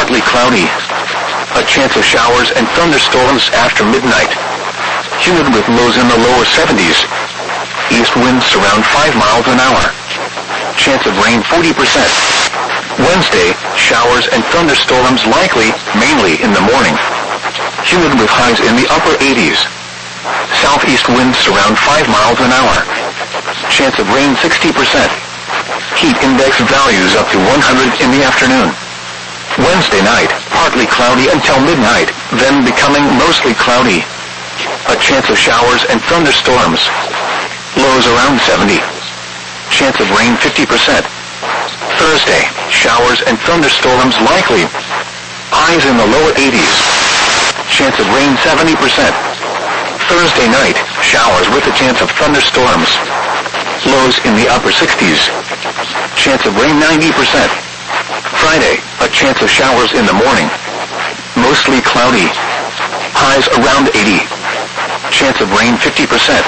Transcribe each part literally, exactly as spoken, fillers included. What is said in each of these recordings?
partly cloudy. A chance of showers and thunderstorms after midnight. Humid with lows in the lower seventies. East winds around five miles an hour. Chance of rain forty percent. Wednesday, showers and thunderstorms likely, mainly in the morning. Humid with highs in the upper eighties. Southeast winds around five miles an hour. Chance of rain sixty percent. Heat index values up to one hundred in the afternoon. Wednesday night, partly cloudy until midnight, then becoming mostly cloudy. A chance of showers and thunderstorms. Lows around seventy. Chance of rain fifty percent. Thursday, showers and thunderstorms likely. Highs in the lower eighties. Chance of rain seventy percent. Thursday night, showers with a chance of thunderstorms. Lows in the upper sixties. Chance of rain ninety percent. Friday, a chance of showers in the morning. Mostly cloudy. Highs around eighty. Chance of rain fifty percent.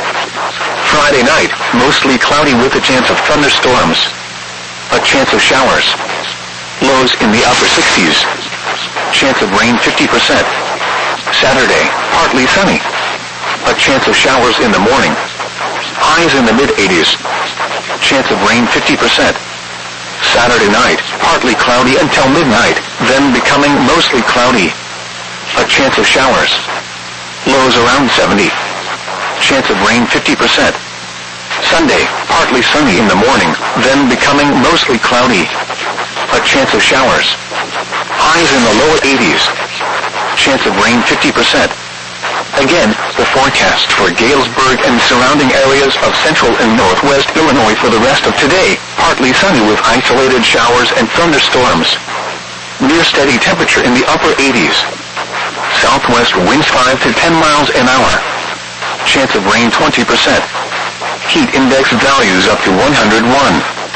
Friday night, mostly cloudy with a chance of thunderstorms. A chance of showers. Lows in the upper sixties. Chance of rain fifty percent. Saturday, partly sunny. A chance of showers in the morning. Highs in the mid-eighties. Chance of rain fifty percent. Saturday night, partly cloudy until midnight, then becoming mostly cloudy. A chance of showers. Lows around seventy. Chance of rain fifty percent. Sunday, partly sunny in the morning, then becoming mostly cloudy. A chance of showers. Highs in the lower eighties. Chance of rain fifty percent. Again, the forecast for Galesburg and surrounding areas of central and northwest Illinois for the rest of today, partly sunny with isolated showers and thunderstorms. Near steady temperature in the upper eighties. Southwest winds five to ten miles an hour. Chance of rain twenty percent. Heat index values up to one hundred one.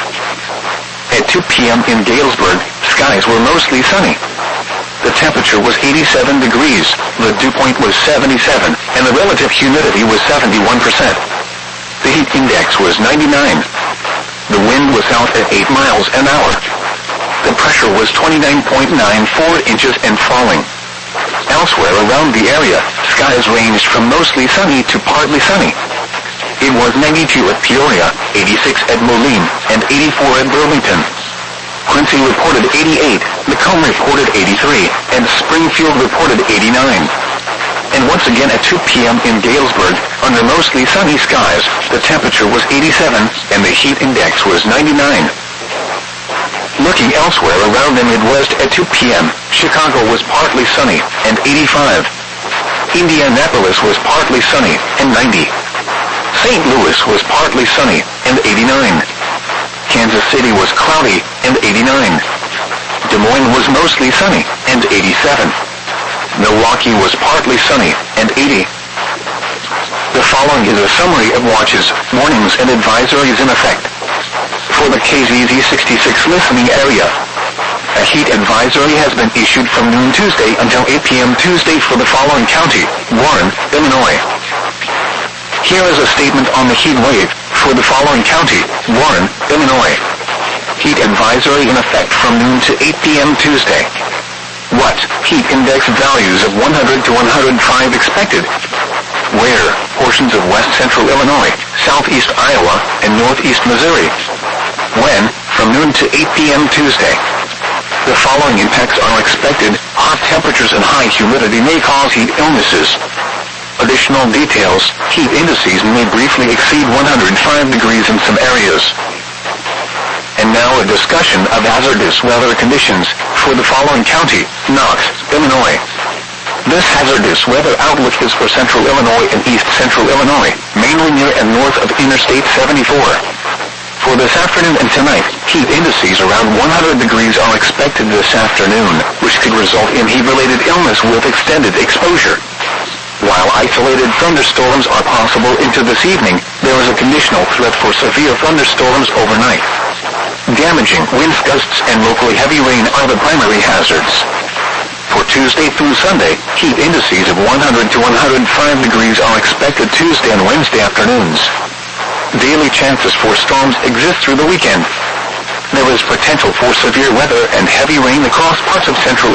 At two p.m. in Galesburg, skies were mostly sunny. The temperature was eighty-seven degrees, the dew point was seventy-seven, and the relative humidity was seventy-one percent. The heat index was ninety-nine. The wind was south at eight miles an hour. The pressure was twenty-nine point nine four inches and falling. Elsewhere around the area, skies ranged from mostly sunny to partly sunny. It was ninety-two at Peoria, eighty-six at Moline, and eighty-four at Burlington. Quincy reported eighty-eight, Macomb reported eighty-three, and Springfield reported eighty-nine. And once again at two p.m. in Galesburg, under mostly sunny skies, the temperature was eighty-seven, and the heat index was ninety-nine. Looking elsewhere around the Midwest at two p.m., Chicago was partly sunny, and eighty-five. Indianapolis was partly sunny, and ninety. Saint Louis was partly sunny, and eighty-nine. Kansas City was cloudy, and eighty-nine. Des Moines was mostly sunny, and eighty-seven. Milwaukee was partly sunny, and eighty. The following is a summary of watches, warnings, and advisories in effect. For the K Z Z sixty-six listening area, a heat advisory has been issued from noon Tuesday until eight p.m. Tuesday for the following county: Warren, Illinois. Here is a statement on the heat wave for the following county: Warren, Illinois. Heat advisory in effect from noon to eight p.m. Tuesday. What? Heat index values of one hundred to one hundred five expected. Where? Portions of west central Illinois, southeast Iowa, and northeast Missouri. When? From noon to eight p.m. Tuesday. The following impacts are expected: hot temperatures and high humidity may cause heat illnesses. Additional details: heat indices may briefly exceed one hundred five degrees in some areas. And now a discussion of hazardous weather conditions for the following county: Knox, Illinois. This hazardous weather outlook is for central Illinois and east central Illinois, mainly near and north of Interstate seventy-four. For this afternoon and tonight, heat indices around one hundred degrees are expected this afternoon, which could result in heat-related illness with extended exposure. While isolated thunderstorms are possible into this evening, there is a conditional threat for severe thunderstorms overnight. Damaging winds, gusts, and locally heavy rain are the primary hazards. For Tuesday through Sunday, heat indices of one hundred to one hundred five degrees are expected Tuesday and Wednesday afternoons. Daily chances for storms exist through the weekend. There is potential for severe weather and heavy rain across parts of central